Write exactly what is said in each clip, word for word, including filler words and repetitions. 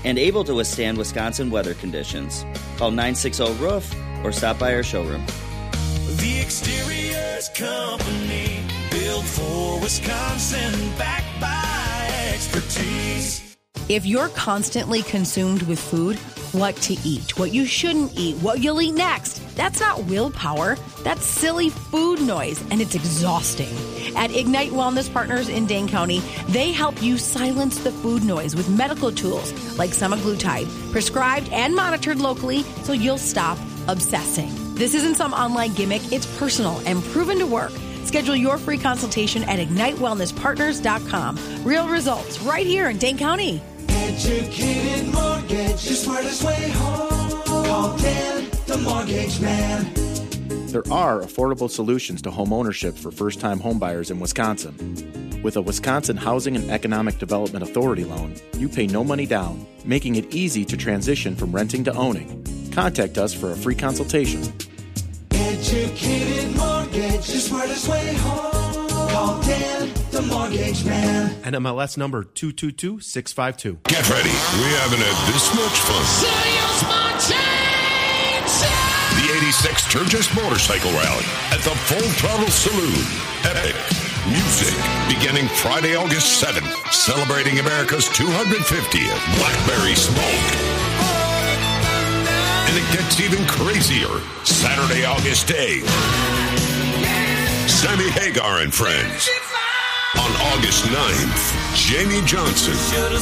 and able to withstand Wisconsin weather conditions. Call nine six zero roof or stop by our showroom. The Exteriors Company, built for Wisconsin, backed by expertise. If you're constantly consumed with food, what to eat, what you shouldn't eat, what you'll eat next, that's not willpower. That's silly food noise, and it's exhausting. At Ignite Wellness Partners in Dane County, they help you silence the food noise with medical tools like semaglutide, prescribed and monitored locally so you'll stop obsessing. This isn't some online gimmick. It's personal and proven to work. Schedule your free consultation at ignite wellness partners dot com. Real results right here in Dane County. Educated Mortgage, the smartest way home. Call Dan, the Mortgage Man. There are affordable solutions to home ownership for first-time homebuyers in Wisconsin. With a Wisconsin Housing and Economic Development Authority loan, you pay no money down, making it easy to transition from renting to owning. Contact us for a free consultation. Educated Mortgage, the smartest way home. Call Dan, the Mortgage Man. N M L S number two two two six five two. Get ready. We haven't had this much fun. The eighty-six Sturgis Motorcycle Rally at the Full Throttle Saloon. Epic music beginning Friday, August seventh, celebrating America's two hundred fiftieth Blackberry Smoke. And it gets even crazier Saturday, August eighth. Sammy Hagar and Friends. On August ninth, Jamie Johnson.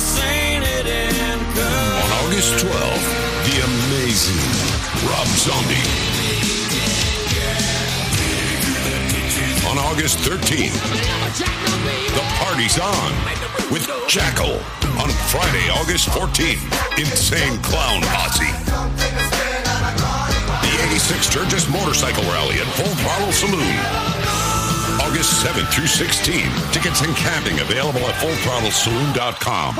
On August twelfth, the amazing Rob Zombie. On August thirteenth, the party's on with Jackal. On Friday, August fourteenth, Insane Clown Posse. The eighty-six Sturgis Motorcycle Rally at Full Throttle Saloon. August seventh through sixteenth. Tickets and camping available at full throttle saloon dot com.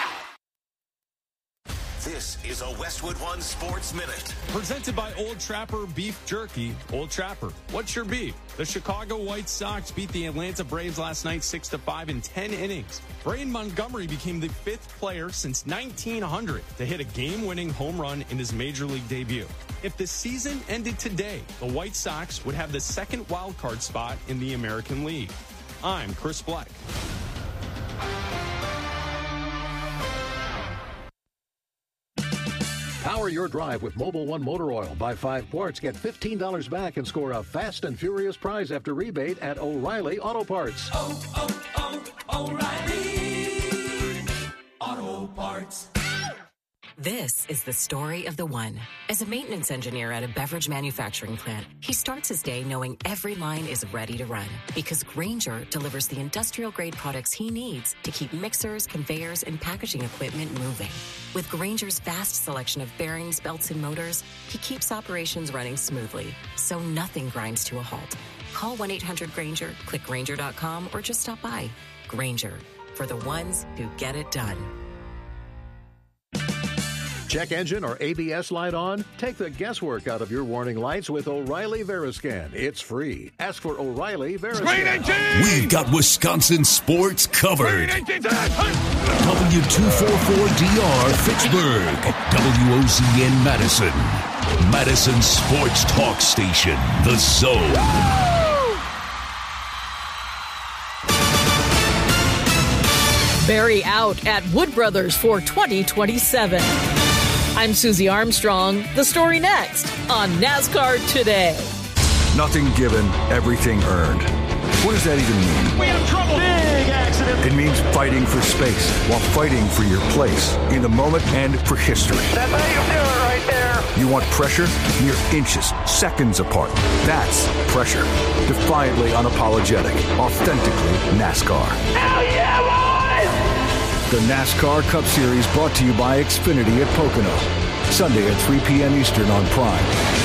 This is a Westwood One Sports Minute. Presented by Old Trapper Beef Jerky. Old Trapper, what's your beef? The Chicago White Sox beat the Atlanta Braves last night six to five in ten innings. Brain Montgomery became the fifth player since nineteen hundred to hit a game-winning home run in his major league debut. If the season ended today, the White Sox would have the second wild card spot in the American League. I'm Chris Black. Power your drive with Mobil one Motor Oil. Buy five quarts, get fifteen dollars back, and score a fast and furious prize after rebate at O'Reilly Auto Parts. Oh, oh, oh, O'Reilly Auto Parts. This is the story of the one. As a maintenance engineer at a beverage manufacturing plant, he starts his day knowing every line is ready to run because Grainger delivers the industrial-grade products he needs to keep mixers, conveyors, and packaging equipment moving. With Grainger's vast selection of bearings, belts, and motors, he keeps operations running smoothly, so nothing grinds to a halt. Call one eight hundred Grainger, click Grainger dot com, or just stop by. Grainger, for the ones who get it done. Check engine or A B S light on? Take the guesswork out of your warning lights with O'Reilly Veriscan. It's free. Ask for O'Reilly Veriscan. We've got Wisconsin sports covered. W two forty-four D R Fitchburg. W O Z N Madison. Madison Sports Talk Station. The Zone. Barry out at Wood Brothers for twenty twenty-seven. I'm Susie Armstrong. The story next on NASCAR Today. Nothing given, everything earned. What does that even mean? We have trouble. Big accident. It means fighting for space while fighting for your place in the moment and for history. That's how you do it right there. You want pressure? Mere inches, seconds apart. That's pressure. Defiantly unapologetic. Authentically NASCAR. Hell yeah, boys! The NASCAR Cup Series brought to you by Xfinity at Pocono. Sunday at three p.m. Eastern on Prime.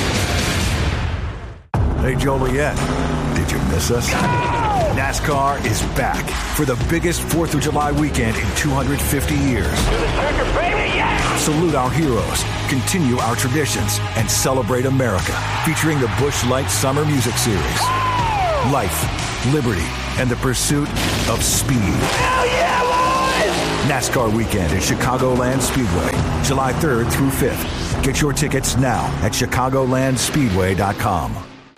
Hey, Joliet, did you miss us? NASCAR is back for the biggest fourth of July weekend in two hundred fifty years. Salute our heroes, continue our traditions, and celebrate America, featuring the Busch Light Summer Music Series. Life, liberty, and the pursuit of speed. Hell yeah, boys! NASCAR Weekend at Chicagoland Speedway, July third through fifth. Get your tickets now at chicagoland speedway dot com.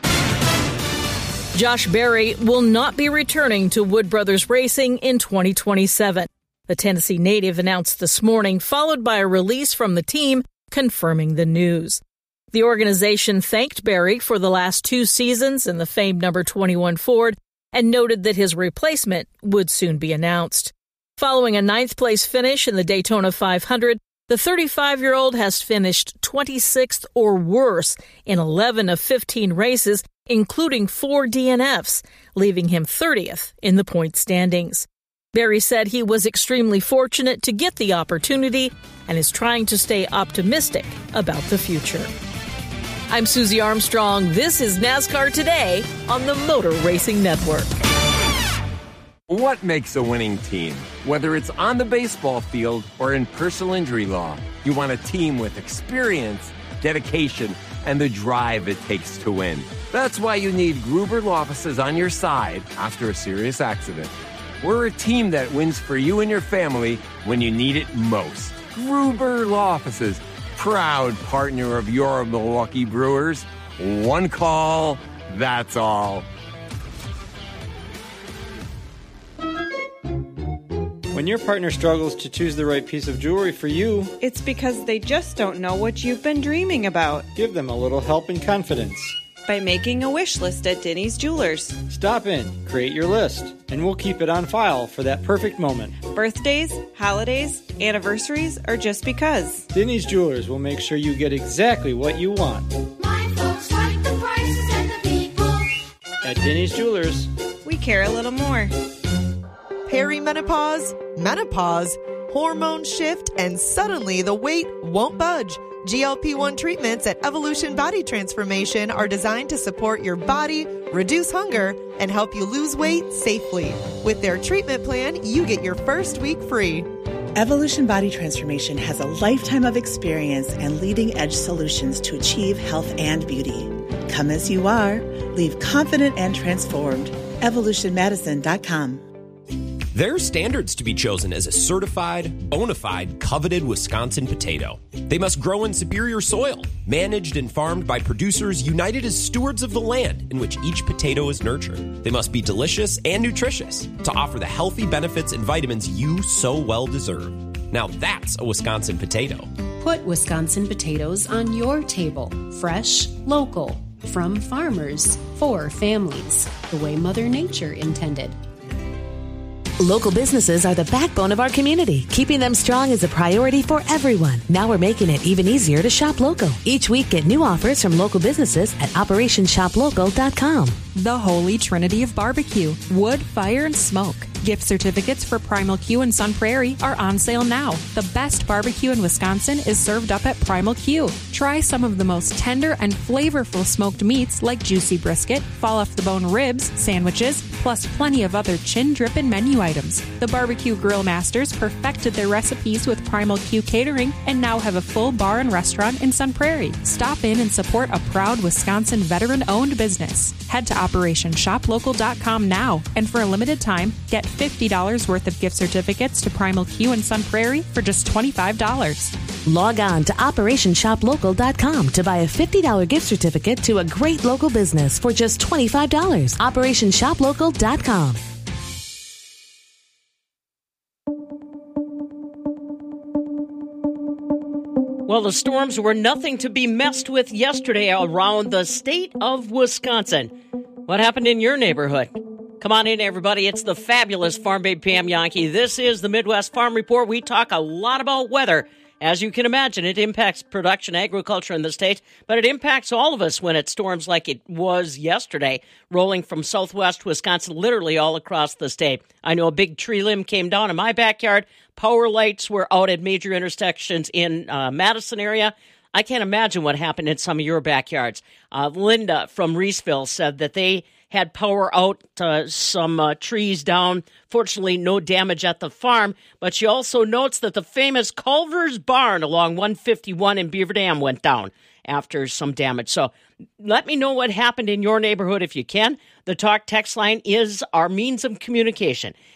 Josh Berry will not be returning to Wood Brothers Racing in twenty twenty-seven. The Tennessee native announced this morning, followed by a release from the team confirming the news. The organization thanked Berry for the last two seasons in the famed number twenty-one Ford and noted that his replacement would soon be announced. Following a ninth-place finish in the Daytona five hundred, the thirty-five-year-old has finished twenty-sixth or worse in eleven of fifteen races, including four D N Fs, leaving him thirtieth in the point standings. Berry said he was extremely fortunate to get the opportunity and is trying to stay optimistic about the future. I'm Susie Armstrong. This is NASCAR Today on the Motor Racing Network. What makes a winning team? Whether it's on the baseball field or in personal injury law, you want a team with experience, dedication, and the drive it takes to win. That's why you need Gruber Law Offices on your side after a serious accident. We're a team that wins for you and your family when you need it most. Gruber Law Offices, proud partner of your Milwaukee Brewers. One call, that's all. When your partner struggles to choose the right piece of jewelry for you, it's because they just don't know what you've been dreaming about. Give them a little help and confidence by making a wish list at Denny's Jewelers. Stop in, create your list, and we'll keep it on file for that perfect moment. Birthdays, holidays, anniversaries, or just because. Denny's Jewelers will make sure you get exactly what you want. My folks like the prices and the people. At Denny's Jewelers, we care a little more. Perimenopause, menopause, hormone shift, and suddenly the weight won't budge. G L P one treatments at Evolution Body Transformation are designed to support your body, reduce hunger, and help you lose weight safely. With their treatment plan, you get your first week free. Evolution Body Transformation has a lifetime of experience and leading-edge solutions to achieve health and beauty. Come as you are. Leave confident and transformed. evolution medicine dot com. There are standards to be chosen as a certified, bona fide, coveted Wisconsin potato. They must grow in superior soil, managed and farmed by producers united as stewards of the land in which each potato is nurtured. They must be delicious and nutritious to offer the healthy benefits and vitamins you so well deserve. Now that's a Wisconsin potato. Put Wisconsin potatoes on your table. Fresh, local, from farmers, for families, the way Mother Nature intended. Local businesses are the backbone of our community. Keeping them strong is a priority for everyone. Now we're making it even easier to shop local. Each week, get new offers from local businesses at operation shop local dot com. The Holy Trinity of Barbecue. Wood, fire, and smoke. Gift certificates for Primal Q and Sun Prairie are on sale now. The best barbecue in Wisconsin is served up at Primal Q. Try some of the most tender and flavorful smoked meats like juicy brisket, fall-off-the-bone ribs, sandwiches, plus plenty of other chin-drippin' menu items. The Barbecue Grill Masters perfected their recipes with Primal Q Catering and now have a full bar and restaurant in Sun Prairie. Stop in and support a proud Wisconsin veteran-owned business. Head to operation shop local dot com now, and for a limited time, get fifty dollars worth of gift certificates to Primal Q and Sun Prairie for just twenty-five dollars. Log on to operation shop local dot com to buy a fifty dollars gift certificate to a great local business for just twenty-five dollars. operation shop local dot com. Well, the storms were nothing to be messed with yesterday around the state of Wisconsin. What happened in your neighborhood? Come on in, everybody. It's the fabulous Farm Babe Pam Yankee. This is the Midwest Farm Report. We talk a lot about weather. As you can imagine, it impacts production, agriculture in the state, but it impacts all of us when it storms like it was yesterday, rolling from southwest Wisconsin, literally all across the state. I know a big tree limb came down in my backyard. Power lights were out at major intersections in uh, Madison area. I can't imagine what happened in some of your backyards. Uh, Linda from Reeseville said that they had power out, uh, some uh, trees down. Fortunately, no damage at the farm. But she also notes that the famous Culver's Barn along one fifty-one in Beaver Dam went down after some damage. So let me know what happened in your neighborhood if you can. The talk text line is our means of communication.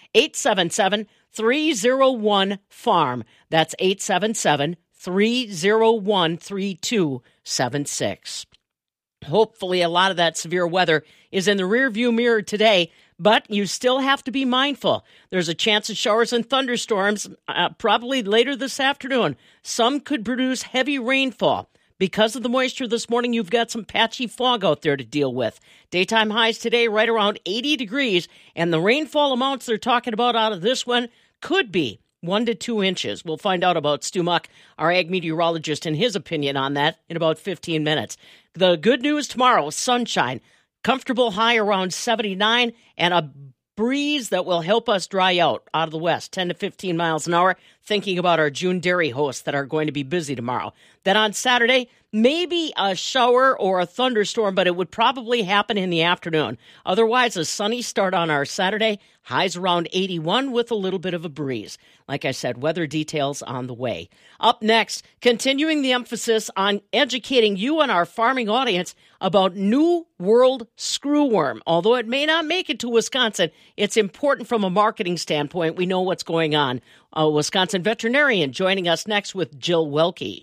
eight seven seven, three oh one, farm. That's eight seven seven, three oh one, three two seven six. Hopefully a lot of that severe weather is in the rearview mirror today, but you still have to be mindful. There's a chance of showers and thunderstorms uh, probably later this afternoon. Some could produce heavy rainfall. Because of the moisture this morning, you've got some patchy fog out there to deal with. Daytime highs today right around eighty degrees, and the rainfall amounts they're talking about out of this one could be one to two inches. We'll find out about Stu Muck, our ag meteorologist, and his opinion on that in about fifteen minutes. The good news tomorrow, sunshine, comfortable high around seventy-nine, and a breeze that will help us dry out out of the west, ten to fifteen miles an hour, thinking about our June dairy hosts that are going to be busy tomorrow. Then on Saturday, maybe a shower or a thunderstorm, but it would probably happen in the afternoon. Otherwise, a sunny start on our Saturday, highs around eighty-one with a little bit of a breeze. Like I said, weather details on the way. Up next, continuing the emphasis on educating you and our farming audience about New World screwworm. Although it may not make it to Wisconsin, it's important from a marketing standpoint. We know what's going on. A Wisconsin veterinarian joining us next with Jill Welke.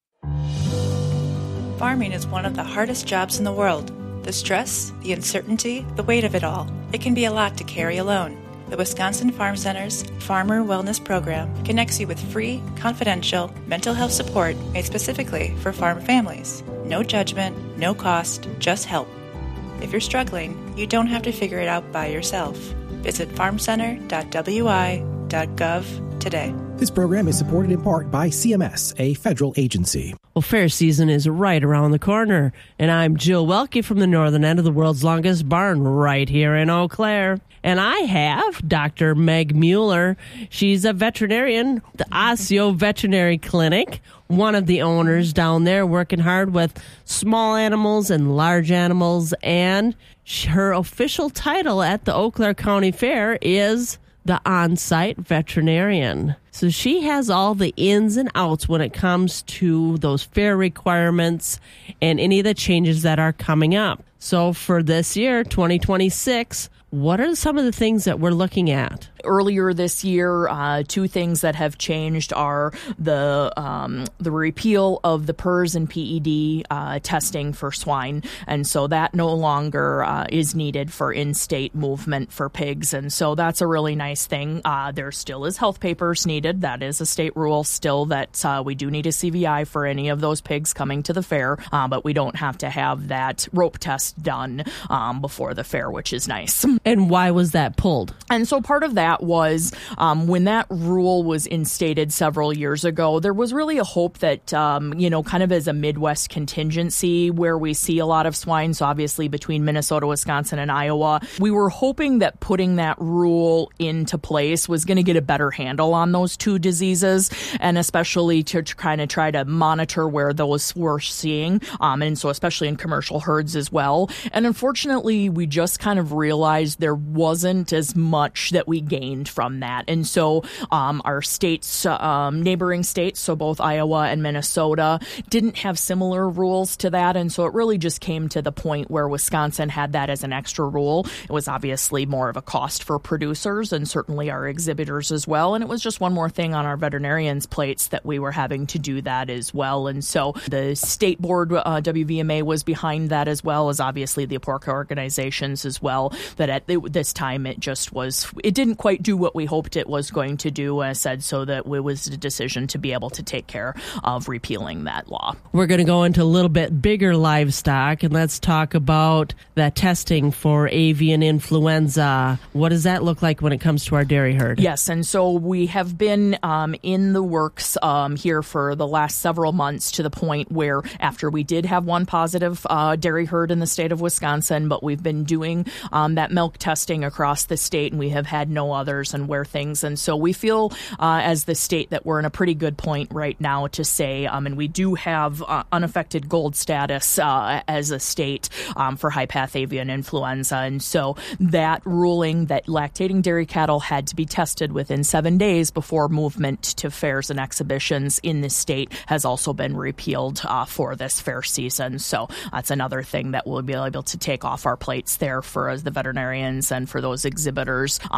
Farming is one of the hardest jobs in the world. The stress, the uncertainty, the weight of it all. It can be a lot to carry alone. The Wisconsin Farm Center's Farmer Wellness Program connects you with free, confidential mental health support made specifically for farm families. No judgment, no cost, just help. If you're struggling, you don't have to figure it out by yourself. Visit farm center dot w i dot gov today. This program is supported in part by C M S, a federal agency. Well, fair season is right around the corner, and I'm Jill Welke from the northern end of the world's longest barn right here in Eau Claire. And I have Doctor Meg Mueller. She's a veterinarian, the Osseo Veterinary Clinic, one of the owners down there working hard with small animals and large animals. And her official title at the Eau Claire County Fair is the on-site veterinarian. So she has all the ins and outs when it comes to those fair requirements and any of the changes that are coming up. So for this year, twenty twenty-six, what are some of the things that we're looking at? Earlier this year, uh, two things that have changed are the um, the repeal of the P E R S and P E D uh, testing for swine, and so that no longer uh, is needed for in-state movement for pigs, and so that's a really nice thing. Uh, there still is health papers needed. That is a state rule still that uh, we do need a C V I for any of those pigs coming to the fair, uh, but we don't have to have that rope test done um, before the fair, which is nice. And why was that pulled? And so part of that was um, when that rule was instated several years ago, there was really a hope that, um, you know, kind of as a Midwest contingency where we see a lot of swine, so obviously between Minnesota, Wisconsin, and Iowa, we were hoping that putting that rule into place was going to get a better handle on those two diseases, and especially to kind of try to monitor where those were seeing, um, and so especially in commercial herds as well. And unfortunately, we just kind of realized there wasn't as much that we gained from that. And so um, our states, um, neighboring states, so both Iowa and Minnesota, didn't have similar rules to that. And so it really just came to the point where Wisconsin had that as an extra rule. It was obviously more of a cost for producers and certainly our exhibitors as well. And it was just one more thing on our veterinarians' plates that we were having to do that as well. And so the state board, uh, W V M A, was behind that as well as obviously the APORCA organizations as well, that at this time it just was, it didn't quite do what we hoped it was going to do, as said, so that it was a decision to be able to take care of repealing that law. We're going to go into a little bit bigger livestock, and let's talk about that testing for avian influenza. What does that look like when it comes to our dairy herd? Yes, and so we have been um, in the works um, here for the last several months, to the point where after we did have one positive uh, dairy herd in the state of Wisconsin, but we've been doing um, that milk testing across the state, and we have had no others, and where things, and so we feel uh, as the state that we're in a pretty good point right now to say, um, and we do have uh, unaffected gold status uh, as a state um, for high-path avian influenza, and so that ruling that lactating dairy cattle had to be tested within seven days before movement to fairs and exhibitions in the state has also been repealed uh, for this fair season. So that's another thing that we'll be able to take off our plates there for uh, the veterinarians and for those exhibitors. Um, and I know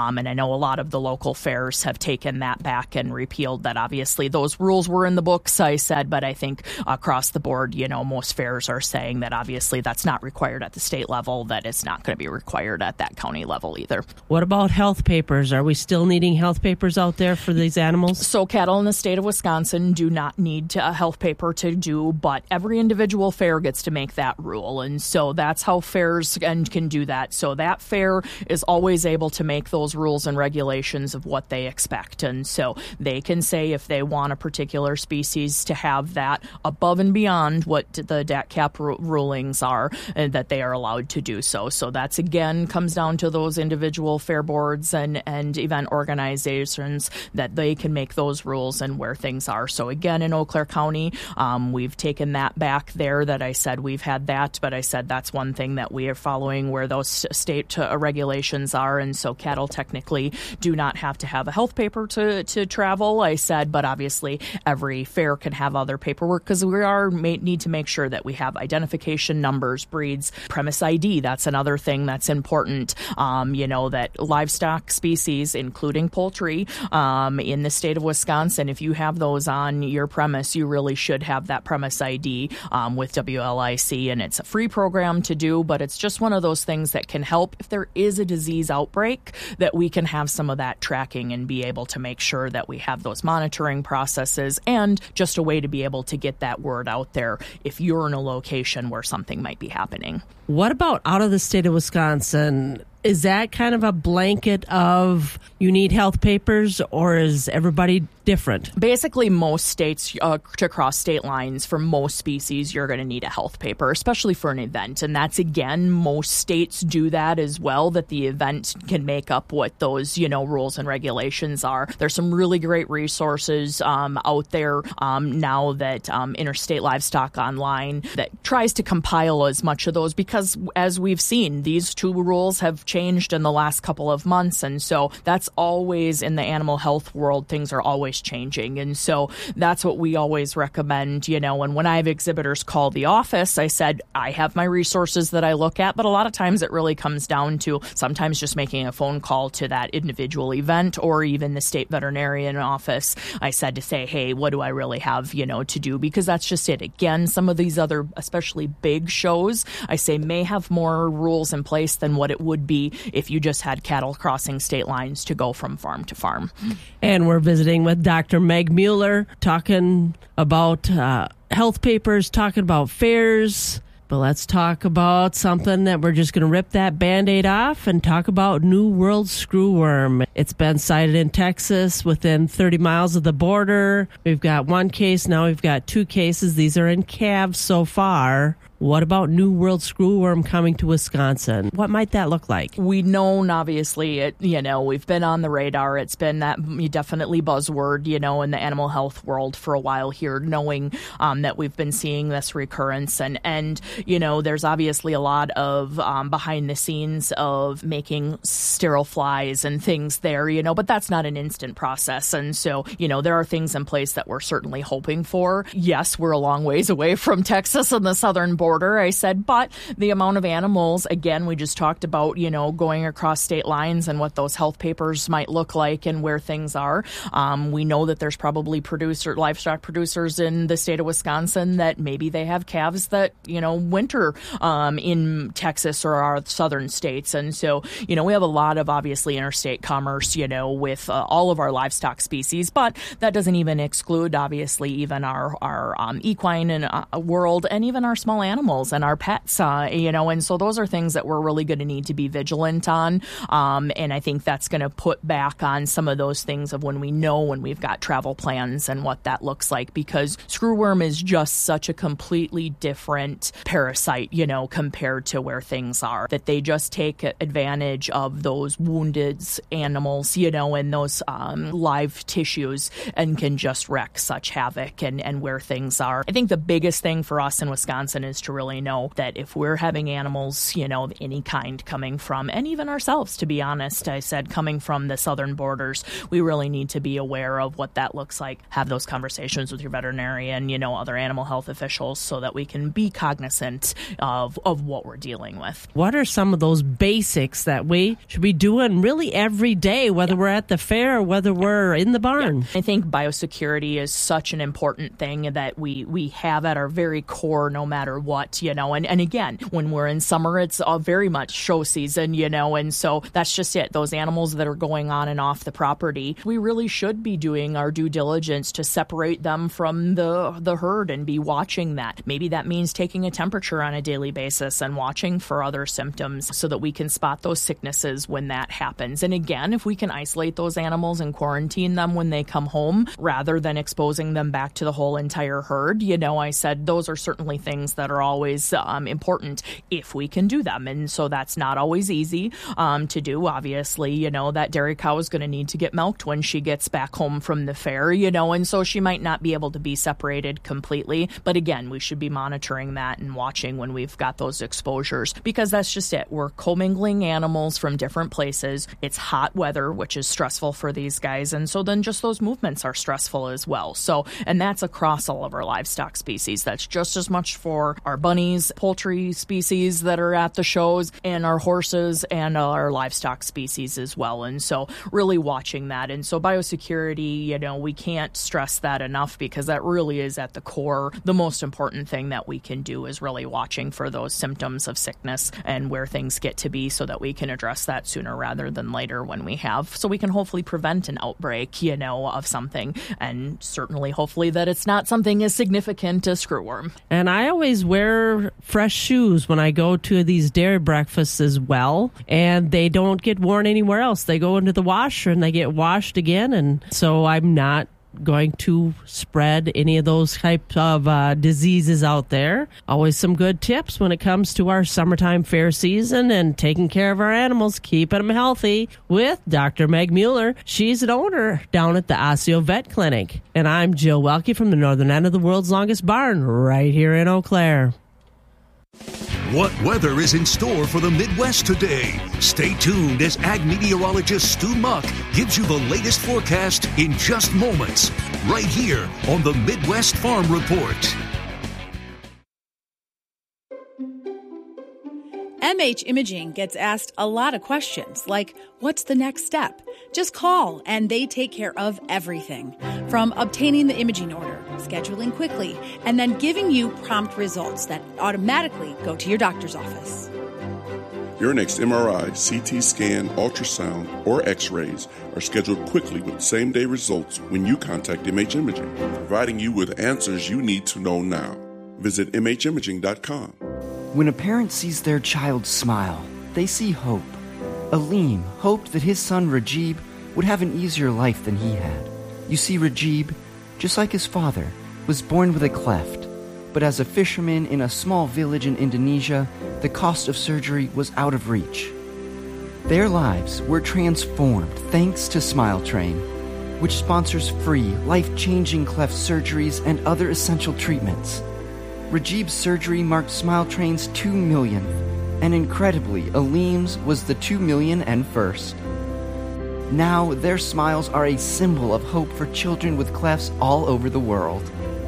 know, a lot of the local fairs have taken that back and repealed that. Obviously, those rules were in the books, I said, but I think across the board, you know, most fairs are saying that obviously that's not required at the state level, that it's not going to be required at that county level either. What about health papers? Are we still needing health papers out there for these animals? So cattle in the state of Wisconsin do not need to, a health paper to do, but every individual fair gets to make that rule. And so that's how fairs can, can do that. So that fair is always able to make those rules and regulations of what they expect. And so they can say if they want a particular species to have that above and beyond what the D A C cap ru- rulings are, and that they are allowed to do so. So that's, again, comes down to those individual fair boards and, and event organizations that they can make those rules and where things are. So again, in Eau Claire County, um, we've taken that back there that I said we've had that, but I said that's one thing that we are following where those state uh, regulations are. And so cattle technically do not have to have a health paper to, to travel, I said, but obviously every fair can have other paperwork because we are may, need to make sure that we have identification numbers, breeds, premise I D. That's another thing that's important. Um, you know, that livestock species, including poultry, um, in the state of Wisconsin, if you have those on your premise, you really should have that premise I D um, with W L I C, and it's a free program to do, but it's just one of those things that can help if there is a disease outbreak, that we can have some of that tracking and be able to make sure that we have those monitoring processes and just a way to be able to get that word out there if you're in a location where something might be happening. What about out of the state of Wisconsin? Is that kind of a blanket of you need health papers, or is everybody different? Basically, most states uh, to cross state lines for most species, you're going to need a health paper, especially for an event. And that's, again, most states do that as well, that the event can make up what those, you know, rules and regulations are. There's some really great resources um, out there um, now that um, Interstate Livestock Online that tries to compile as much of those, because as we've seen, these two rules have changed in the last couple of months. And so that's always in the animal health world, things are always changing. And so that's what we always recommend, you know, and when I have exhibitors call the office, I said, I have my resources that I look at, but a lot of times it really comes down to sometimes just making a phone call to that individual event or even the state veterinarian office. I said to say, hey, what do I really have, you know, to do? Because that's just it. Again, some of these other, especially big shows, I say may have more rules in place than what it would be if you just had cattle crossing state lines to go from farm to farm. And we're visiting with Doctor Meg Mueller, talking about uh, health papers, talking about fairs. But let's talk about something that we're just going to rip that Band-Aid off and talk about New World screwworm. It's been sighted in Texas within thirty miles of the border. We've got one case. Now we've got two cases. These are in calves so far. What about New World screwworm coming to Wisconsin? What might that look like? We know, obviously, it, you know, we've been on the radar. It's been that definitely buzzword, you know, in the animal health world for a while here, knowing um, that we've been seeing this recurrence. And, and you know, there's obviously a lot of um, behind the scenes of making sterile flies and things there, you know, but that's not an instant process. And so, you know, there are things in place that we're certainly hoping for. Yes, we're a long ways away from Texas and the southern border. Border, I said, but the amount of animals, again, we just talked about, you know, going across state lines and what those health papers might look like and where things are. Um, we know that there's probably producer livestock producers in the state of Wisconsin that maybe they have calves that, you know, winter um, in Texas or our southern states. And so, you know, we have a lot of obviously interstate commerce, you know, with uh, all of our livestock species, but that doesn't even exclude, obviously, even our, our um, equine and uh, world and even our small animals. animals and our pets, uh, you know, and so those are things that we're really going to need to be vigilant on. Um, and I think that's going to put back on some of those things of when we know when we've got travel plans and what that looks like, because screwworm is just such a completely different parasite, you know, compared to where things are, that they just take advantage of those wounded animals, you know, and those um, live tissues and can just wreak such havoc and, and where things are. I think the biggest thing for us in Wisconsin is to really know that if we're having animals, you know, of any kind coming from, and even ourselves, to be honest, I said coming from the southern borders, we really need to be aware of what that looks like. Have those conversations with your veterinarian, you know, other animal health officials, so that we can be cognizant of, of what we're dealing with. What are some of those basics that we should be doing really every day, whether yeah. we're at the fair or whether we're in the barn? Yeah. I think biosecurity is such an important thing that we, we have at our very core, no matter what, you know. And, and again, when we're in summer, it's uh, very much show season, you know, and so that's just it. Those animals that are going on and off the property, we really should be doing our due diligence to separate them from the, the herd and be watching that. Maybe that means taking a temperature on a daily basis and watching for other symptoms so that we can spot those sicknesses when that happens. And again, if we can isolate those animals and quarantine them when they come home rather than exposing them back to the whole entire herd, you know, I said those are certainly things that are always um, important if we can do them. And so that's not always easy um, to do. Obviously, you know, that dairy cow is going to need to get milked when she gets back home from the fair, you know, and so she might not be able to be separated completely. But again, we should be monitoring that and watching when we've got those exposures, because that's just it. We're commingling animals from different places. It's hot weather, which is stressful for these guys. And so then just those movements are stressful as well. So, and that's across all of our livestock species. That's just as much for our bunnies, poultry species that are at the shows, and our horses and our livestock species as well. And so really watching that. And so biosecurity, you know, we can't stress that enough, because that really is at the core. The most important thing that we can do is really watching for those symptoms of sickness and where things get to be, so that we can address that sooner rather than later when we have, so we can hopefully prevent an outbreak, you know, of something. And certainly hopefully that it's not something as significant as screwworm. And I always wear fresh shoes when I go to these dairy breakfasts as well, and they don't get worn anywhere else. They go into the washer and they get washed again, and so I'm not going to spread any of those types of uh, diseases out there. Always some good tips when it comes to our summertime fair season and taking care of our animals, keeping them healthy, with Doctor Meg Mueller. She's an owner down at the Osseo Vet Clinic. And I'm Jill Welke from the northern end of the world's longest barn, right here in Eau Claire. What weather is in store for the Midwest today? Stay tuned as ag meteorologist Stu Muck gives you the latest forecast in just moments, right here on the Midwest Farm Report. M H Imaging gets asked a lot of questions, like, what's the next step? Just call, and they take care of everything. From obtaining the imaging order, scheduling quickly, and then giving you prompt results that automatically go to your doctor's office. Your next M R I, C T scan, ultrasound, or x-rays are scheduled quickly with same-day results when you contact M H Imaging, providing you with answers you need to know now. Visit m h imaging dot com. When a parent sees their child smile, they see hope. Aleem hoped that his son Rajib would have an easier life than he had. You see, Rajib, just like his father, was born with a cleft. But as a fisherman in a small village in Indonesia, the cost of surgery was out of reach. Their lives were transformed thanks to Smile Train, which sponsors free, life-changing cleft surgeries and other essential treatments. Rajib's surgery marked Smile Train's two millionth, and incredibly, Aleem's was the two million and first. Now, their smiles are a symbol of hope for children with clefts all over the world.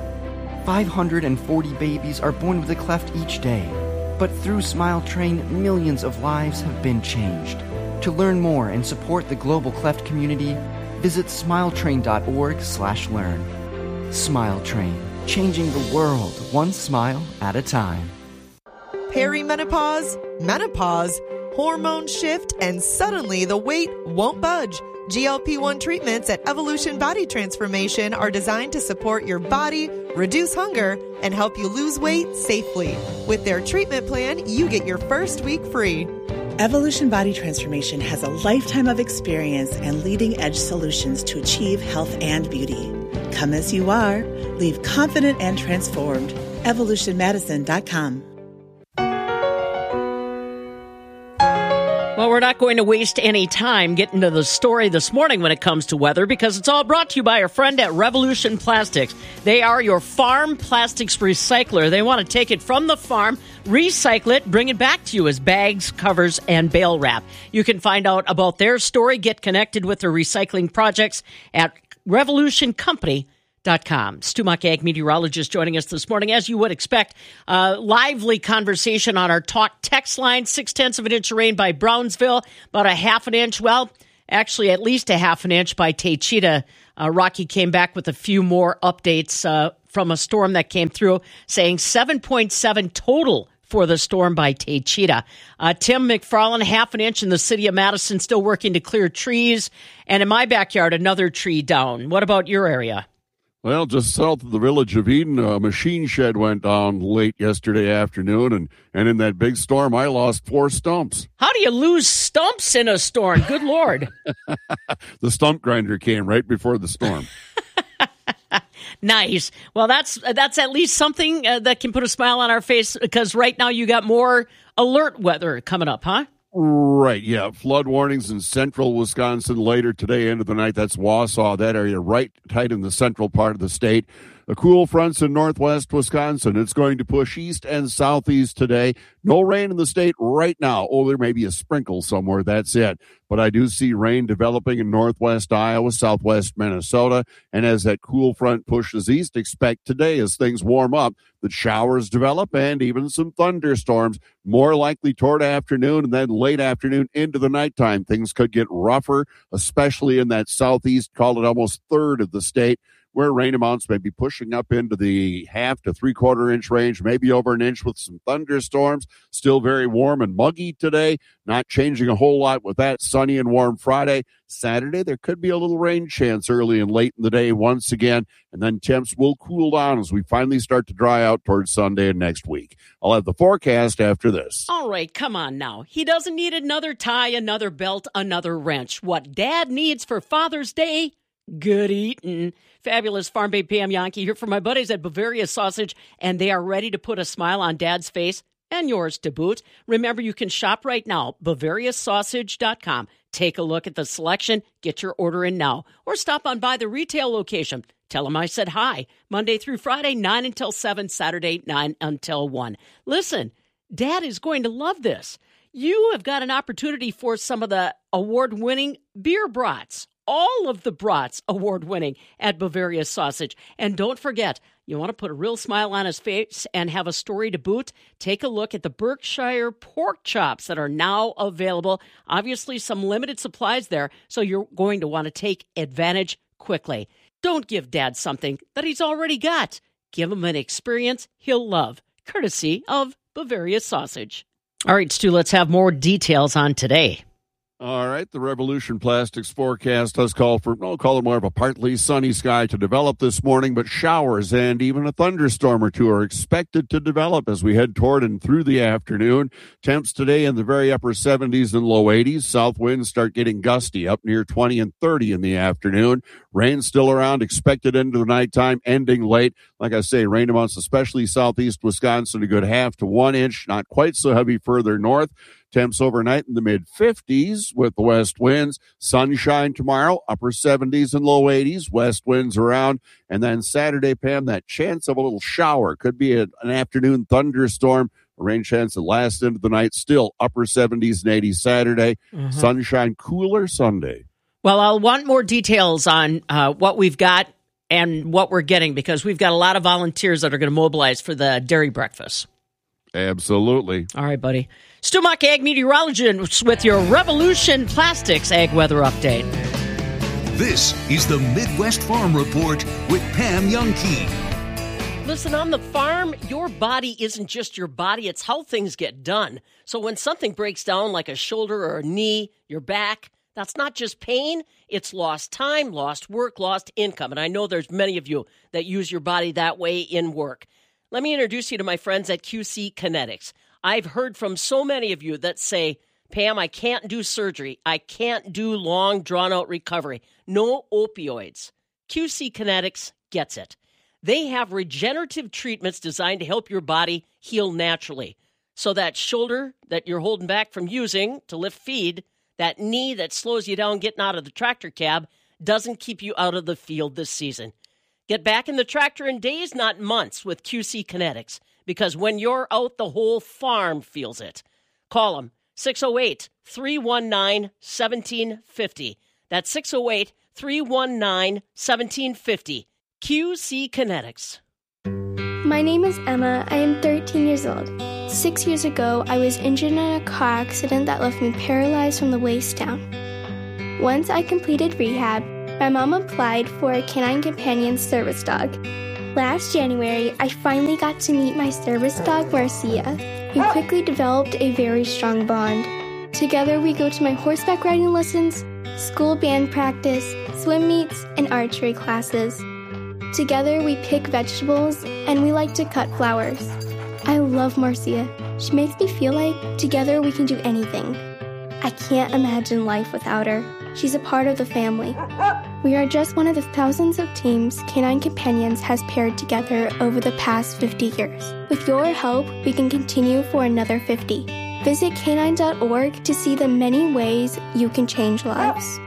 five hundred forty babies are born with a cleft each day, but through Smile Train, millions of lives have been changed. To learn more and support the global cleft community, visit smiletrain.org slash learn. Smile Train, changing the world one smile at a time. Perimenopause, menopause, hormone shift, and suddenly the weight won't budge. G L P one treatments at Evolution Body Transformation are designed to support your body, reduce hunger, and help you lose weight safely. With their treatment plan, you get your first week free. Evolution Body Transformation has a lifetime of experience and leading-edge solutions to achieve health and beauty. Come as you are. Leave confident and transformed. evolution medicine dot com. Well, we're not going to waste any time getting to the story this morning when it comes to weather because it's all brought to you by our friend at Revolution Plastics. They are your farm plastics recycler. They want to take it from the farm, recycle it, bring it back to you as bags, covers, and bale wrap. You can find out about their story, get connected with their recycling projects at revolution company dot com. Stu Muck, ag meteorologist, joining us this morning. As you would expect, uh, lively conversation on our talk text line. Six-tenths of an inch of rain by Brownsville, about a half an inch. Well, actually at least a half an inch by Taycheedah. Uh, Rocky came back with a few more updates uh, from a storm that came through, saying seven point seven total for the storm by Taycheedah. Uh, Tim McFarland, half an inch in the city of Madison, still working to clear trees. And in my backyard, another tree down. What about your area? Well, just south of the village of Eden, a machine shed went down late yesterday afternoon, and, and in that big storm, I lost four stumps. How do you lose stumps in a storm? Good Lord. The stump grinder came right before the storm. Nice. Well, that's that's at least something uh, that can put a smile on our face, because right now you got more alert weather coming up, huh? Right, yeah. Flood warnings in central Wisconsin later today, end of the night. That's Wausau, that area right tight in the central part of the state. The cool fronts in northwest Wisconsin. It's going to push east and southeast today. No rain in the state right now. Oh, there may be a sprinkle somewhere. That's it. But I do see rain developing in northwest Iowa, southwest Minnesota. And as that cool front pushes east, expect today as things warm up that showers develop and even some thunderstorms, more likely toward afternoon and then late afternoon into the nighttime. Things could get rougher, especially in that southeast, call it almost third of the state, where rain amounts may be pushing up into the half to three-quarter inch range, maybe over an inch with some thunderstorms. Still very warm and muggy today. Not changing a whole lot with that. Sunny and warm Friday. Saturday, there could be a little rain chance early and late in the day once again, and then temps will cool down as we finally start to dry out towards Sunday and next week. I'll have the forecast after this. All right, come on now. He doesn't need another tie, another belt, another wrench. What Dad needs for Father's Day? Good eating. Fabulous Farm Babe Pam Yankee here from my buddies at Bavaria Sausage, and they are ready to put a smile on Dad's face and yours to boot. Remember, you can shop right now, Bavaria Sausage dot com. Take a look at the selection, get your order in now, or stop on by the retail location. Tell them I said hi. Monday through Friday, nine until seven, Saturday, nine until one. Listen, Dad is going to love this. You have got an opportunity for some of the award-winning beer brats. All of the brats award-winning at Bavaria Sausage. And don't forget, you want to put a real smile on his face and have a story to boot? Take a look at the Berkshire pork chops that are now available. Obviously, some limited supplies there, so you're going to want to take advantage quickly. Don't give Dad something that he's already got. Give him an experience he'll love, courtesy of Bavaria Sausage. All right, Stu, let's have more details on today. All right, the Revolution Plastics forecast does call for, I'll call it more of a partly sunny sky to develop this morning, but showers and even a thunderstorm or two are expected to develop as we head toward and through the afternoon. Temps today in the very upper seventies and low eighties. South winds start getting gusty, up near twenty and thirty in the afternoon. Rain still around, expected into the nighttime, ending late. Like I say, rain amounts, especially southeast Wisconsin, a good half to one inch, not quite so heavy further north. Temps overnight in the mid-fifties with the west winds. Sunshine tomorrow, upper seventies and low eighties. West winds around. And then Saturday, Pam, that chance of a little shower. Could be a, an afternoon thunderstorm. A rain chance that lasts into the night. Still upper seventies and eighties Saturday. Mm-hmm. Sunshine cooler Sunday. Well, I'll want more details on uh, what we've got and what we're getting, because we've got a lot of volunteers that are going to mobilize for the dairy breakfast. Absolutely. All right, buddy. Stu Muck, ag meteorologist, with your Revolution Plastics Ag Weather Update. This is the Midwest Farm Report with Pam Yankee. Listen, on the farm, your body isn't just your body. It's how things get done. So when something breaks down like a shoulder or a knee, your back, that's not just pain. It's lost time, lost work, lost income. And I know there's many of you that use your body that way in work. Let me introduce you to my friends at Q C Kinetics. I've heard from so many of you that say, Pam, I can't do surgery. I can't do long, drawn-out recovery. No opioids. Q C Kinetics gets it. They have regenerative treatments designed to help your body heal naturally. So that shoulder that you're holding back from using to lift feed, that knee that slows you down getting out of the tractor cab, doesn't keep you out of the field this season. Get back in the tractor in days, not months, with Q C Kinetics, because when you're out, the whole farm feels it. Call them, six oh eight, three one nine, one seven five oh. That's six oh eight, three one nine, one seven five oh. Q C Kinetics. My name is Emma. I am thirteen years old. Six years ago, I was injured in a car accident that left me paralyzed from the waist down. Once I completed rehab, my mom applied for a Canine Companion service dog. Last January, I finally got to meet my service dog, Marcia. We quickly developed a very strong bond. Together, we go to my horseback riding lessons, school band practice, swim meets, and archery classes. Together, we pick vegetables, and we like to cut flowers. I love Marcia. She makes me feel like together we can do anything. I can't imagine life without her. She's a part of the family. We are just one of the thousands of teams Canine Companions has paired together over the past fifty years. With your help, we can continue for another fifty. Visit canine dot org to see the many ways you can change lives.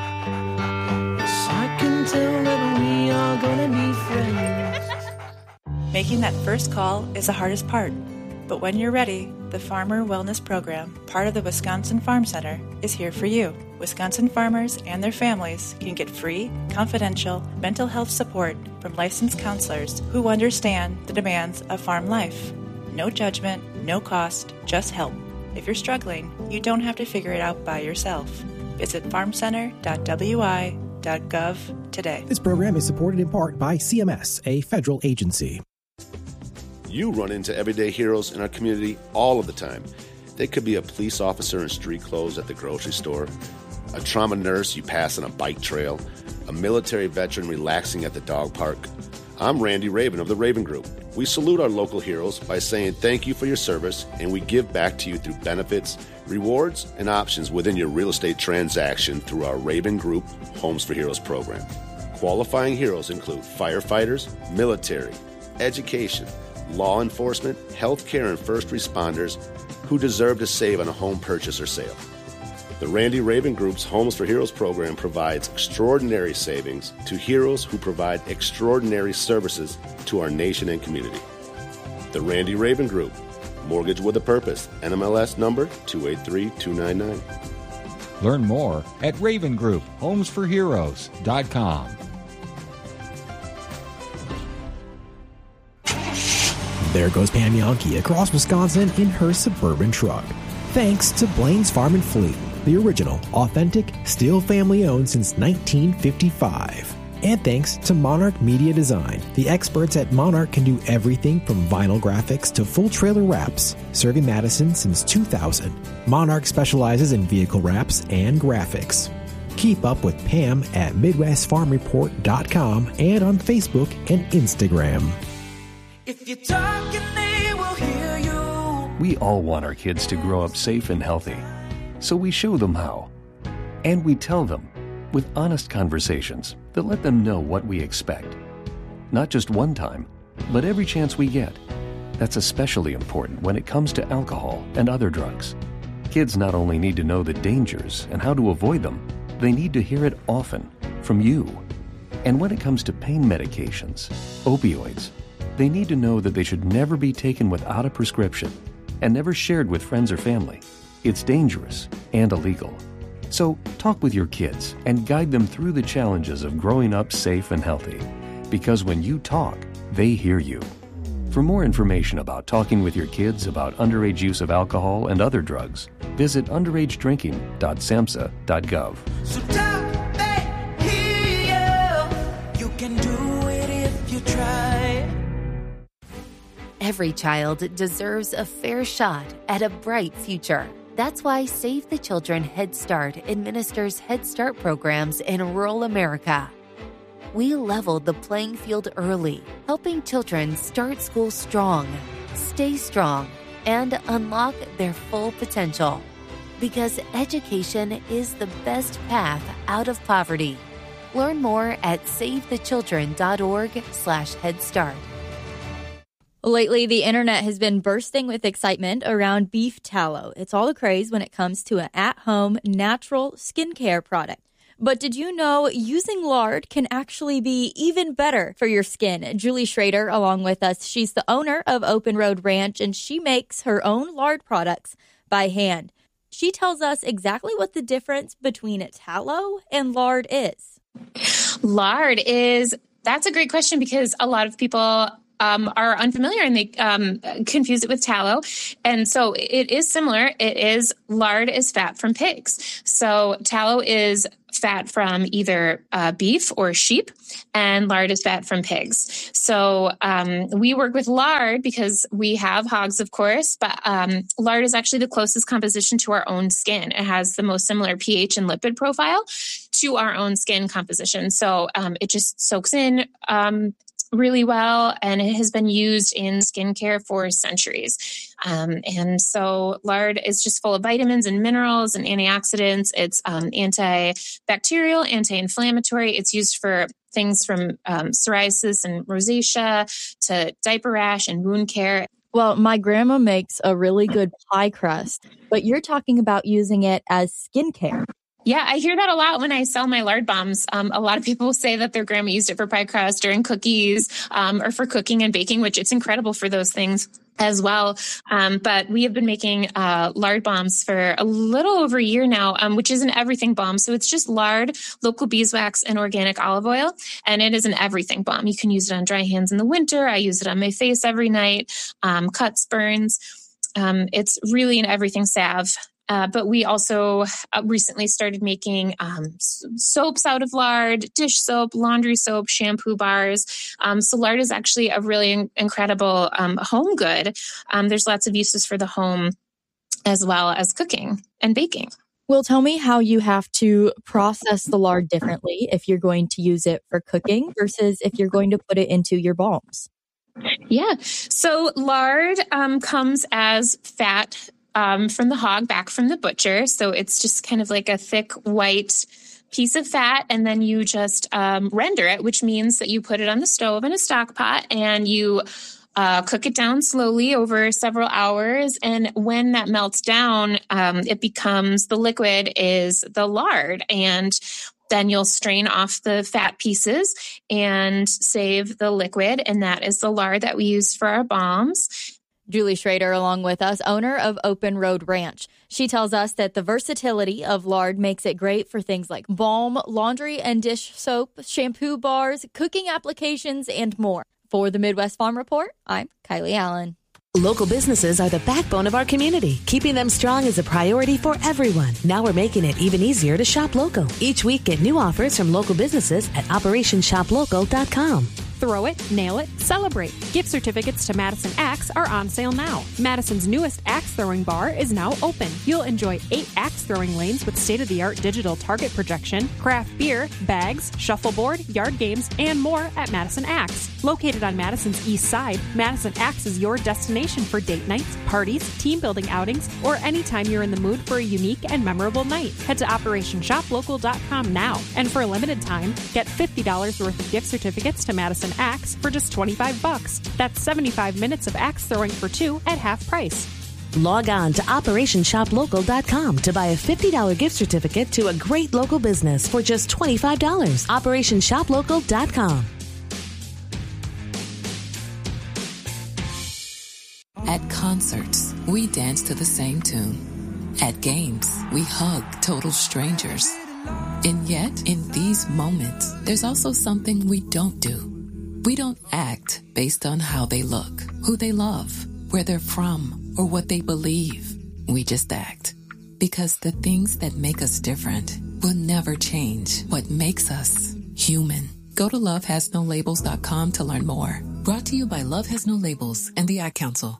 I can tell that we are gonna be friends. Making that first call is the hardest part. But when you're ready, the Farmer Wellness Program, part of the Wisconsin Farm Center, is here for you. Wisconsin farmers and their families can get free, confidential mental health support from licensed counselors who understand the demands of farm life. No judgment, no cost, just help. If you're struggling, you don't have to figure it out by yourself. Visit farm center dot w i dot gov today. This program is supported in part by C M S, a federal agency. You run into everyday heroes in our community all of the time. They could be a police officer in street clothes at the grocery store, a trauma nurse you pass on a bike trail, a military veteran relaxing at the dog park. I'm Randy Raven of the Raven Group. We salute our local heroes by saying thank you for your service, and we give back to you through benefits, rewards, and options within your real estate transaction through our Raven Group Homes for Heroes program. Qualifying heroes include firefighters, military, education, law enforcement, healthcare, and first responders who deserve to save on a home purchase or sale. The Randy Raven Group's Homes for Heroes program provides extraordinary savings to heroes who provide extraordinary services to our nation and community. The Randy Raven Group, Mortgage with a Purpose, N M L S number two eight three two nine nine. Learn more at raven group homes for heroes dot com. There goes Pam Yankee across Wisconsin in her suburban truck. Thanks to Blaine's Farm and Fleet, the original, authentic, still family-owned since nineteen fifty-five. And thanks to Monarch Media Design. The experts at Monarch can do everything from vinyl graphics to full trailer wraps. Serving Madison since two thousand, Monarch specializes in vehicle wraps and graphics. Keep up with Pam at midwest farm report dot com and on Facebook and Instagram. If you talk and they will hear you. We all want our kids to grow up safe and healthy, so we show them how. And we tell them with honest conversations that let them know what we expect. Not just one time, but every chance we get. That's especially important when it comes to alcohol and other drugs. Kids not only need to know the dangers and how to avoid them, they need to hear it often from you. And when it comes to pain medications, opioids, they need to know that they should never be taken without a prescription and never shared with friends or family. It's dangerous and illegal. So talk with your kids and guide them through the challenges of growing up safe and healthy. Because when you talk, they hear you. For more information about talking with your kids about underage use of alcohol and other drugs, visit underage drinking dot samhsa dot gov. So talk, they hear you. You can do it if you try. Every child deserves a fair shot at a bright future. That's why Save the Children Head Start administers Head Start programs in rural America. We leveled the playing field early, helping children start school strong, stay strong, and unlock their full potential. Because education is the best path out of poverty. Learn more at save the children dot org slash head start. Lately, the internet has been bursting with excitement around beef tallow. It's all the craze when it comes to an at-home natural skincare product. But did you know using lard can actually be even better for your skin? Julie Schrader, along with us, she's the owner of Open Road Ranch, and she makes her own lard products by hand. She tells us exactly what the difference between a tallow and lard is. Lard is, that's a great question because a lot of people Um, are unfamiliar and they um, confuse it with tallow. And so it is similar. It is, lard is fat from pigs. So tallow is fat from either uh, beef or sheep, and lard is fat from pigs. So um, we work with lard because we have hogs, of course, but um, lard is actually the closest composition to our own skin. It has the most similar pH and lipid profile to our own skin composition. So um, it just soaks in um, really well, and it has been used in skincare for centuries. Um, and so lard is just full of vitamins and minerals and antioxidants. It's um, antibacterial, anti-inflammatory. It's used for things from um, psoriasis and rosacea to diaper rash and wound care. Well, my grandma makes a really good pie crust, but you're talking about using it as skincare. Yeah, I hear that a lot when I sell my lard bombs. Um, a lot of people say that their grandma used it for pie crust or in cookies um, or for cooking and baking, which it's incredible for those things as well. Um, but we have been making uh, lard bombs for a little over a year now, um, which is an everything balm. So it's just lard, local beeswax, and organic olive oil. And it is an everything balm. You can use it on dry hands in the winter. I use it on my face every night, um, cuts, burns. Um, it's really an everything salve. Uh, but we also uh, recently started making um, s- soaps out of lard, dish soap, laundry soap, shampoo bars. Um, so lard is actually a really in- incredible um, home good. Um, there's lots of uses for the home as well as cooking and baking. Well, tell me how you have to process the lard differently if you're going to use it for cooking versus if you're going to put it into your balms. Yeah. So lard um, comes as fat Um, from the hog, back from the butcher. So it's just kind of like a thick white piece of fat, and then you just um, render it, which means that you put it on the stove in a stock pot and you uh, cook it down slowly over several hours. And when that melts down, um, it becomes, the liquid is the lard, and then you'll strain off the fat pieces and save the liquid. And that is the lard that we use for our balms. Julie Schrader, along with us, owner of Open Road Ranch. She tells us that the versatility of lard makes it great for things like balm, laundry and dish soap, shampoo bars, cooking applications, and more. For the Midwest Farm Report, I'm Kylie Allen. Local businesses are the backbone of our community. Keeping them strong is a priority for everyone. Now we're making it even easier to shop local. Each week, get new offers from local businesses at operation shop local dot com. Throw it, nail it, celebrate. Gift certificates to Madison Axe are on sale now. Madison's newest axe throwing bar is now open. You'll enjoy eight axe throwing lanes with state-of-the-art digital target projection, craft beer, bags, shuffleboard, yard games, and more at Madison Axe. Located on Madison's east side, Madison Axe is your destination for date nights, parties, team building outings, or anytime you're in the mood for a unique and memorable night. Head to operation shop local dot com now, and for a limited time, get fifty dollars worth of gift certificates to Madison Axe for just twenty-five bucks. That's seventy-five minutes of axe throwing for two at half price. Log on to operation shop local dot com to buy a fifty dollars gift certificate to a great local business for just twenty-five dollars. operation shop local dot com. At concerts, we dance to the same tune. At games, we hug total strangers. And yet, in these moments, there's also something we don't do. We don't act based on how they look, who they love, where they're from, or what they believe. We just act. Because the things that make us different will never change what makes us human. Go to love has no labels dot com to learn more. Brought to you by Love Has No Labels and the Ad Council.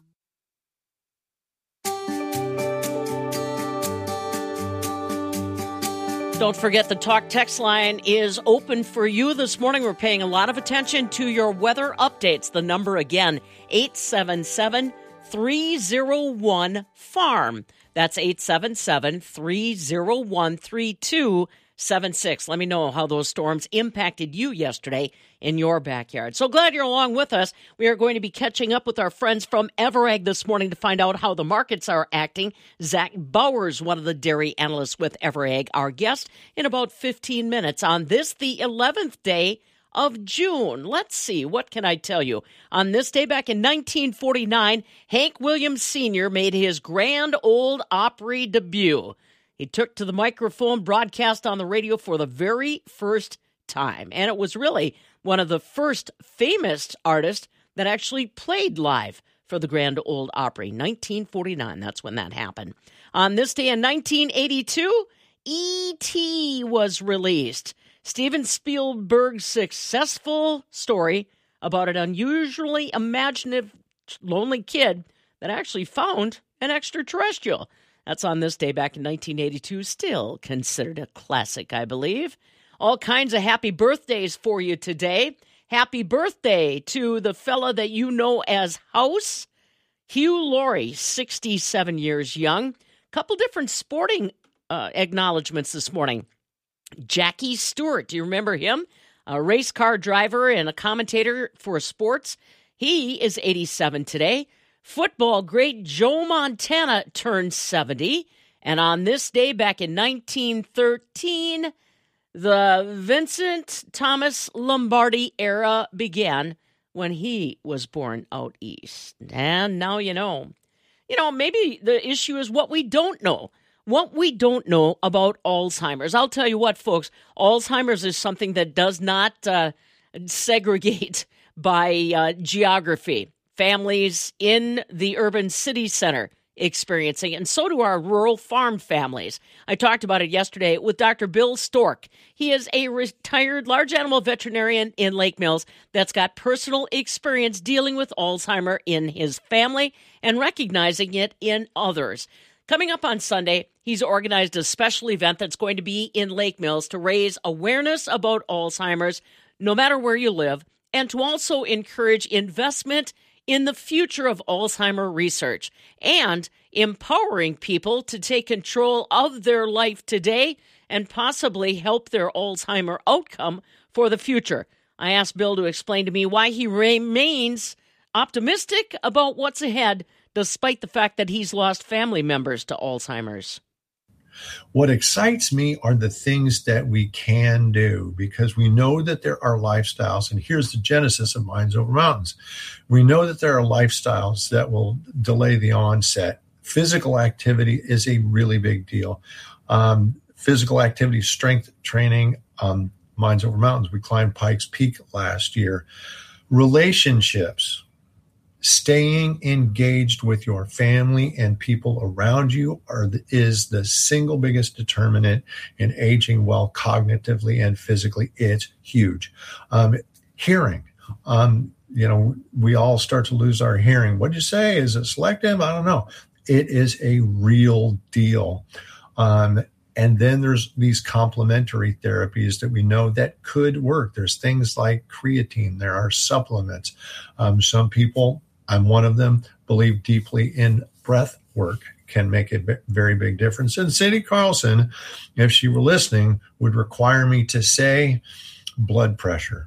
Don't forget the Talk text line is open for you this morning. We're paying a lot of attention to your weather updates. The number again, eight seven seven, three oh one, farm. That's eight seven seven, three oh one, three two seven six. Let me know how those storms impacted you yesterday in your backyard. So glad you're along with us. We are going to be catching up with our friends from Everag this morning to find out how the markets are acting. Zach Bowers, one of the dairy analysts with Everag, our guest in about fifteen minutes on this, the eleventh day of June. Let's see, what can I tell you? On this day back in nineteen forty-nine, Hank Williams Senior made his Grand Ole Opry debut. He took to the microphone, broadcast on the radio for the very first time, and it was really one of the first famous artists that actually played live for the Grand Ole Opry. nineteen forty-nine, that's when that happened. On this day in nineteen eighty-two, E T was released. Steven Spielberg's successful story about an unusually imaginative, lonely kid that actually found an extraterrestrial. That's on this day back in nineteen eighty-two, still considered a classic, I believe. All kinds of happy birthdays for you today. Happy birthday to the fella that you know as House, Hugh Laurie, sixty-seven years young. Couple different sporting uh, acknowledgments this morning. Jackie Stewart, do you remember him? A race car driver and a commentator for sports. He is eighty-seven today. Football great Joe Montana turned seventy. And on this day back in nineteen thirteen, the Vincent Thomas Lombardi era began when he was born out east. And now you know. You know, maybe the issue is what we don't know. What we don't know about Alzheimer's. I'll tell you what, folks, Alzheimer's is something that does not uh, segregate by uh, geography. Families in the urban city center experiencing it, and so do our rural farm families. I talked about it yesterday with Doctor Bill Stork. He is a retired large animal veterinarian in Lake Mills that's got personal experience dealing with Alzheimer in his family and recognizing it in others. Coming up on Sunday, he's organized a special event that's going to be in Lake Mills to raise awareness about Alzheimer's, no matter where you live, and to also encourage investment in the future of Alzheimer research and empowering people to take control of their life today and possibly help their Alzheimer outcome for the future. I asked Bill to explain to me why he remains optimistic about what's ahead, despite the fact that he's lost family members to Alzheimer's. What excites me are the things that we can do, because we know that there are lifestyles, and here's the genesis of Minds Over Mountains. We know that there are lifestyles that will delay the onset. Physical activity is a really big deal. Um, physical activity, strength training, um, Minds Over Mountains. We climbed Pikes Peak last year. Relationships. Staying engaged with your family and people around you are the, is the single biggest determinant in aging well cognitively and physically. It's huge. Um, hearing, um, you know, we all start to lose our hearing. What'd you say? Is it selective? I don't know. It is a real deal. Um, and then there's these complementary therapies that we know that could work. There's things like creatine. There are supplements. Um, some people, I'm one of them, believe deeply in breath work can make a very big difference. And Cindy Carlson, if she were listening, would require me to say blood pressure.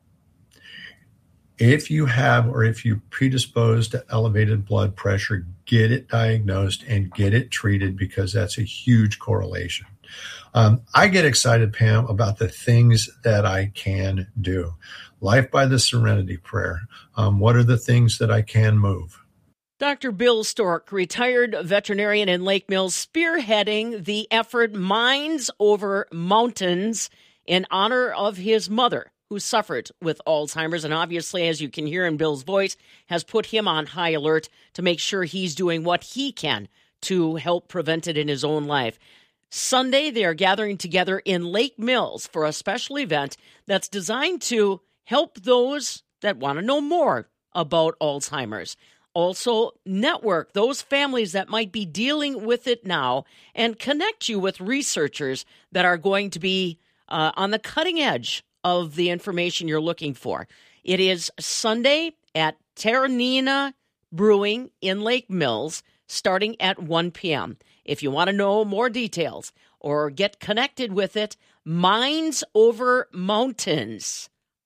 If you have or if you're predisposed to elevated blood pressure, get it diagnosed and get it treated, because that's a huge correlation. Um, I get excited, Pam, about the things that I can do. Life by the Serenity Prayer. Um, what are the things that I can move? Doctor Bill Stork, retired veterinarian in Lake Mills, spearheading the effort Minds Over Mountains in honor of his mother, who suffered with Alzheimer's, and obviously, as you can hear in Bill's voice, has put him on high alert to make sure he's doing what he can to help prevent it in his own life. Sunday, they are gathering together in Lake Mills for a special event that's designed to help those that want to know more about Alzheimer's. Also, network those families that might be dealing with it now and connect you with researchers that are going to be uh, on the cutting edge of the information you're looking for. It is Sunday at Terranina Brewing in Lake Mills, starting at one p.m. If you want to know more details or get connected with it, Minds Over Mountains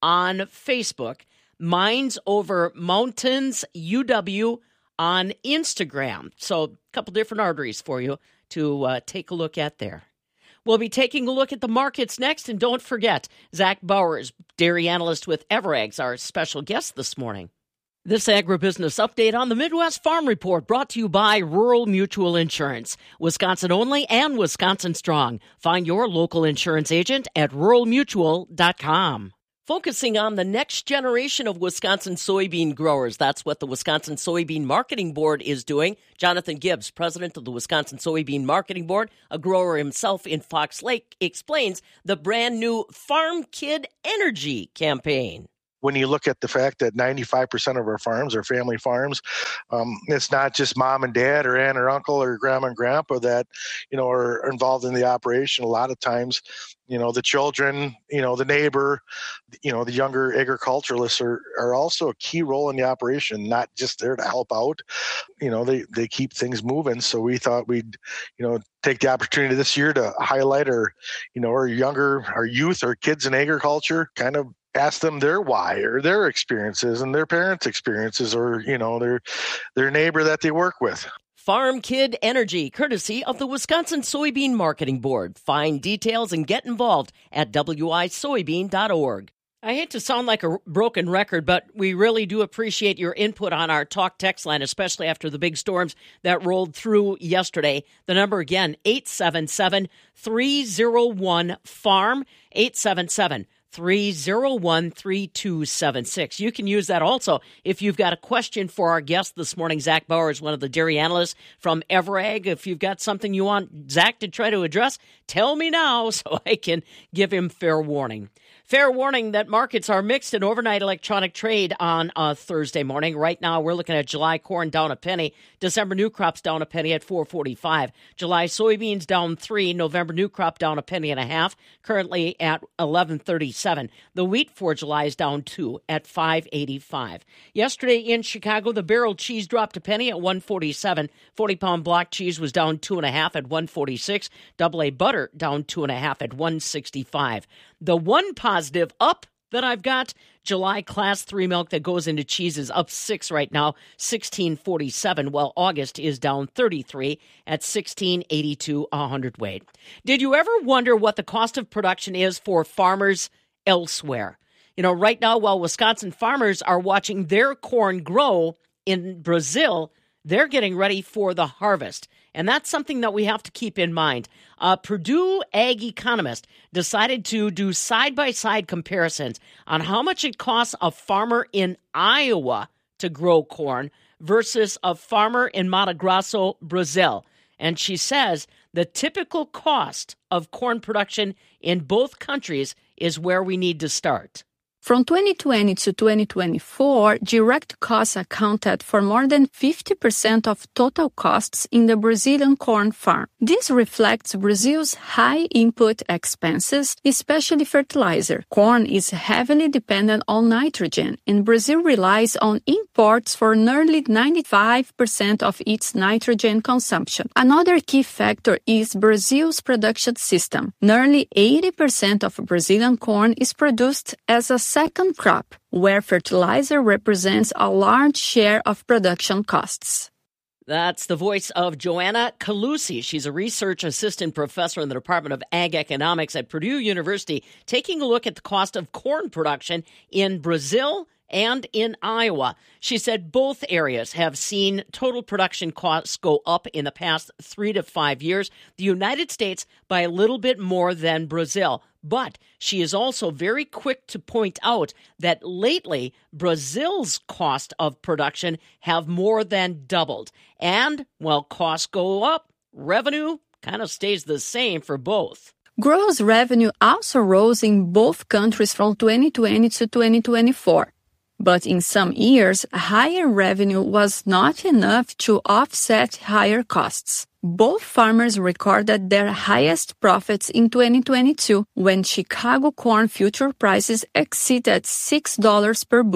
on Facebook, Minds Over Mountains U W on Instagram. So a couple different arteries for you to uh, take a look at there. We'll be taking a look at the markets next, and don't forget, Zach Bowers, dairy analyst with Everags, our special guest this morning. This agribusiness update on the Midwest Farm Report brought to you by Rural Mutual Insurance. Wisconsin only and Wisconsin strong. Find your local insurance agent at rural mutual dot com. Focusing on the next generation of Wisconsin soybean growers. That's what the Wisconsin Soybean Marketing Board is doing. Jonathan Gibbs, president of the Wisconsin Soybean Marketing Board, a grower himself in Fox Lake, explains the brand new Farm Kid Energy campaign. When you look at the fact that ninety-five percent of our farms are family farms, um, it's not just mom and dad or aunt or uncle or grandma and grandpa that, you know, are involved in the operation. A lot of times, you know, the children, you know, the neighbor, you know, the younger agriculturalists are, are also a key role in the operation, not just there to help out. You know, they, they keep things moving. So we thought we'd, you know, take the opportunity this year to highlight our, you know, our younger, our youth, our kids in agriculture, kind of ask them their why or their experiences and their parents' experiences, or, you know, their their neighbor that they work with. Farm Kid Energy, courtesy of the Wisconsin Soybean Marketing Board. Find details and get involved at w i soybean dot org. I hate to sound like a broken record, but we really do appreciate your input on our talk text line, especially after the big storms that rolled through yesterday. The number again, eight seven seven, three oh one, farm, eight seven seven, three oh one, three two seven six. You can use that also if you've got a question for our guest this morning. Zach Bowers, one of the dairy analysts from Everag. If you've got something you want Zach to try to address, tell me now so I can give him fair warning. Fair warning that markets are mixed in overnight electronic trade on a Thursday morning. Right now, we're looking at July corn down a penny. December new crops down a penny at four forty-five. July soybeans down three. November new crop down a penny and a half, currently at eleven thirty-seven. The wheat for July is down two at five eighty-five. Yesterday in Chicago, the barrel cheese dropped a penny at one forty-seven. forty-pound block cheese was down two and a half at one forty-six. Double A butter down two and a half at one sixty-five. The one positive up that I've got, July class three milk that goes into cheese is up six right now, sixteen forty-seven, while August is down thirty-three at sixteen eighty-two a hundredweight. Did you ever wonder what the cost of production is for farmers elsewhere? You know, right now, while Wisconsin farmers are watching their corn grow in Brazil, they're getting ready for the harvest. And that's something that we have to keep in mind. A Purdue ag economist decided to do side-by-side comparisons on how much it costs a farmer in Iowa to grow corn versus a farmer in Mato Grosso, Brazil. And she says the typical cost of corn production in both countries is where we need to start. From twenty twenty to twenty twenty-four, direct costs accounted for more than fifty percent of total costs in the Brazilian corn farm. This reflects Brazil's high input expenses, especially fertilizer. Corn is heavily dependent on nitrogen, and Brazil relies on imports for nearly ninety-five percent of its nitrogen consumption. Another key factor is Brazil's production system. Nearly eighty percent of Brazilian corn is produced as a second crop, where fertilizer represents a large share of production costs. That's the voice of Joanna Calusi. She's a research assistant professor in the Department of Ag Economics at Purdue University, taking a look at the cost of corn production in Brazil and in Iowa. She said both areas have seen total production costs go up in the past three to five years. The United States by a little bit more than Brazil. But she is also very quick to point out that lately Brazil's cost of production have more than doubled. And while costs go up, revenue kind of stays the same for both. Gross revenue also rose in both countries from twenty twenty to twenty twenty-four. But in some years, higher revenue was not enough to offset higher costs. Both farmers recorded their highest profits in twenty twenty-two, when Chicago corn future prices exceeded six dollars per bushel.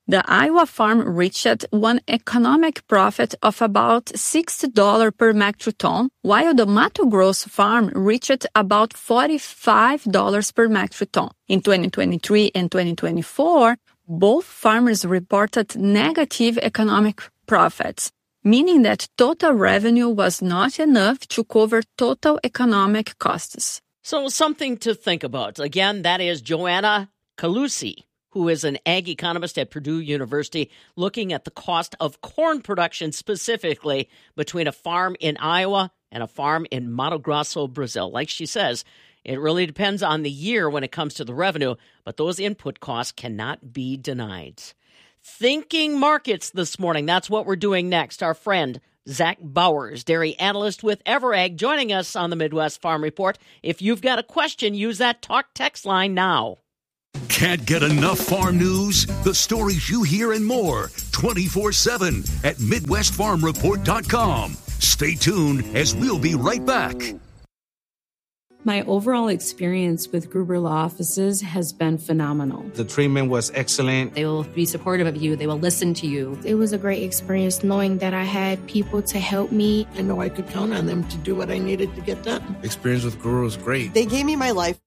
The Iowa farm reached one economic profit of about sixty dollars per metric ton, while the Mato Grosso farm reached about forty-five dollars per metric ton. In twenty twenty-three and twenty twenty-four, both farmers reported negative economic profits, meaning that total revenue was not enough to cover total economic costs. So something to think about. Again, that is Joanna Calusi, who is an ag economist at Purdue University, looking at the cost of corn production specifically between a farm in Iowa and a farm in Mato Grosso, Brazil. Like she says, it really depends on the year when it comes to the revenue, but those input costs cannot be denied. Thinking markets this morning, that's what we're doing next. Our friend Zach Bowers, dairy analyst with EverAg, joining us on the Midwest Farm Report. If you've got a question, use that talk text line now. Can't get enough farm news? The stories you hear and more twenty-four seven at Midwest Farm Report dot com. Stay tuned as we'll be right back. My overall experience with Gruber Law Offices has been phenomenal. The treatment was excellent. They will be supportive of you. They will listen to you. It was a great experience knowing that I had people to help me. I know I could count on them to do what I needed to get done. Experience with Gruber was great. They gave me my life